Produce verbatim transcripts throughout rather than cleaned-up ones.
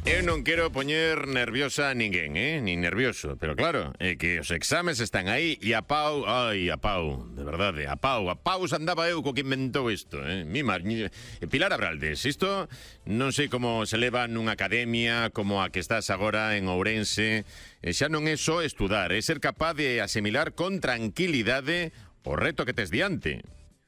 Eu non quero poñer nerviosa a ninguén, eh? Nin nervioso, pero claro, é que os exames están aí e a pau, ai, a pau, de verdade, a pau, a pau andaba eu co que inventou isto, eh? Mima, Pilar Abraldes, isto non sei como se leva nunha academia como a que estás agora en Ourense, e xa non é só estudar, é ser capaz de asimilar con tranquilidade o reto que tes diante.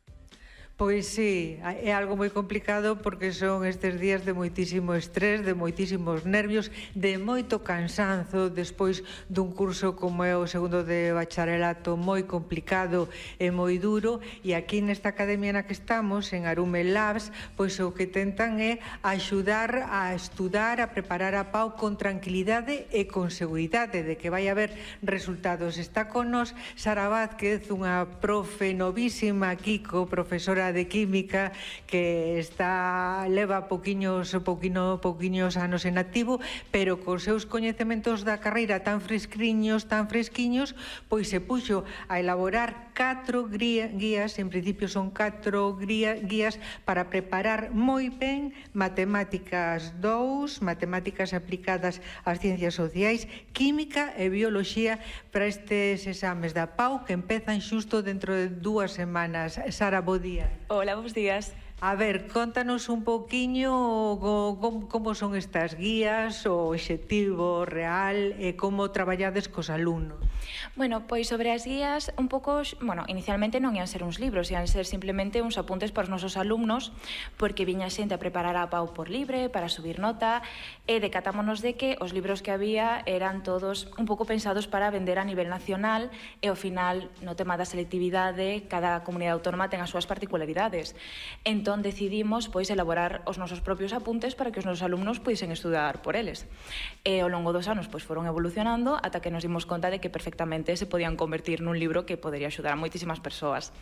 Pois sí, é algo moi complicado porque son estes días de moitísimo estrés, de moitísimos nervios, de moito cansanzo despois dun curso como é o segundo de bacharelato moi complicado e moi duro, e aquí nesta academia na que estamos, en Arume Labs, pois o que tentan é axudar a estudar, a preparar a Pau con tranquilidade e con seguridade de que vai haber resultados. Está con nos Sara Vázquez, unha profe novísima, Kiko, profesora de química, que está leva pouquiños pouquiño, pouquiños anos en activo, pero cos seus coñecementos da carreira tan fresquiños, tan fresquiños, pois se puxo a elaborar catro guías, en principio son catro guías para preparar moi ben matemáticas dous, matemáticas aplicadas ás ciencias sociais, química e bioloxía para estes exames da Pau que empezan xusto dentro de dúas semanas. Sara, bo día. Hola, buenos días. A ver, contanos un pouquiño como, como son estas guías, o obxectivo real e como traballades cos alumnos. Bueno, pois sobre as guías, un pouco, bueno, inicialmente non ian ser uns libros, ian ser simplemente uns apuntes para os nosos alumnos, porque viña xente a preparar a Pau por libre, para subir nota, e decatámonos de que os libros que había eran todos un pouco pensados para vender a nivel nacional, e ao final, no tema da selectividade, cada comunidade autónoma ten as súas particularidades. Entón, decidimos pois elaborar os nosos propios apuntes para que os nosos alumnos poisen estudar por eles. E ao longo dos anos pois foron evolucionando ata que nos dimos conta de que perfectamente se podían convertir nun libro que podería axudar a moitísimas persoas.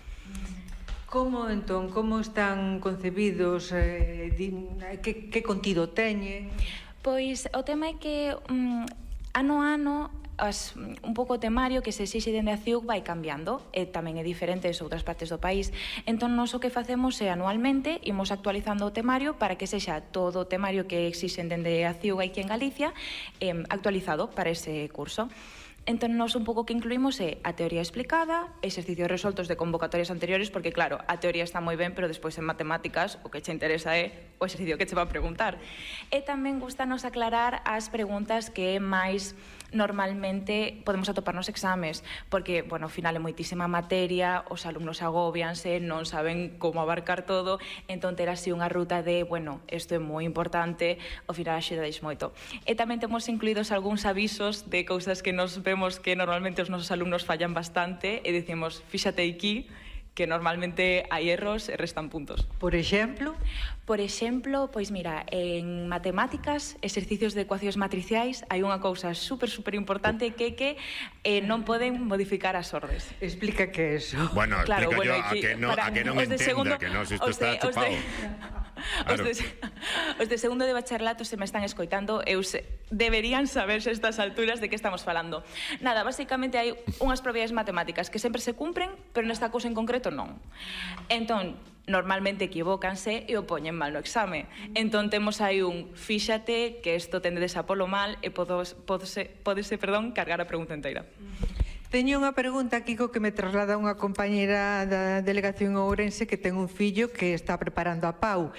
Como, entón, como están concebidos, eh, que, que contido teñen? Pois o tema é que um, ano a ano As, un pouco o temario que se exixe dende a C I U vai cambiando, e tamén é diferente en outras partes do país. Entón, nos o que facemos é anualmente imos actualizando o temario para que sexa todo o temario que exixen dende a C I U aquí en Galicia eh, actualizado para ese curso. Entón, nos un pouco que incluímos é a teoría explicada, exercicios resoltos de convocatorias anteriores, porque claro, a teoría está moi ben, pero despois en matemáticas o que che interesa é o exercicio que che va a preguntar. E tamén gustanos aclarar as preguntas que máis normalmente podemos atopar nos exames, porque, bueno, ao final é moitísima materia, os alumnos agobianse, non saben como abarcar todo, entón ter así unha ruta de, bueno, isto é moi importante, ao final axudades moito. E tamén temos incluídos algúns avisos de cousas que nos vemos que normalmente os nosos alumnos fallan bastante e dicimos, fíxate aquí, que normalmente hai erros e restan puntos. Por exemplo? Por exemplo, pois mira, en matemáticas, exercicios de ecuacións matriciais, hai unha cousa super, super importante que que eh, non poden modificar as ordes. Explica que é eso. Bueno, claro, explica bueno, yo a que non, a que non entenda, segundo, que non, se isto está de, chupado. Claro. Os, de, os de segundo de bacharelato se me están escoitando, eu se, deberían saberse a estas alturas de que estamos falando. Nada, basicamente hai unhas propiedades matemáticas que sempre se cumpren, pero nesta cousa en concreto non. Entón, normalmente equivócanse e o poñen mal no exame. Entón, temos aí un fíxate que isto tendedes a polo mal e podos, podese, podese, perdón, cargar a pregunta inteira. Teño unha pregunta, Kiko, que me traslada unha compañera da delegación ourense que ten un fillo que está preparando a Pau.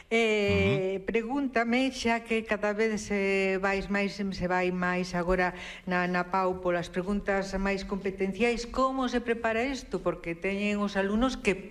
Eh, uh-huh. Pregúntame, xa que cada vez se vais máis, se vai máis agora na, na Pau polas preguntas máis competenciais, como se prepara isto? Porque teñen os alumnos que